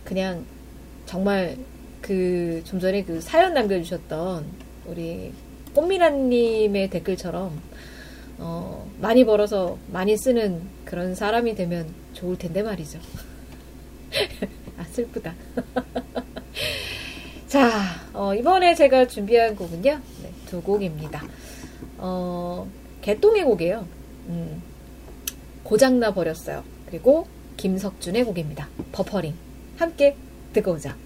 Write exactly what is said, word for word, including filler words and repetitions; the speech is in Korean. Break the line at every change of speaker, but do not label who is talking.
그냥 정말 그 좀 전에 그 사연 남겨주셨던 우리 꽃미라님의 댓글처럼 어, 많이 벌어서 많이 쓰는 그런 사람이 되면 좋을 텐데 말이죠. 아, 슬프다. 자, 어, 이번에 제가 준비한 곡은요, 네, 두 곡입니다. 어, 개똥의 곡이에요. 음, 고장나 버렸어요. 그리고 김석준의 곡입니다. 버퍼링. 함께 듣고 오자.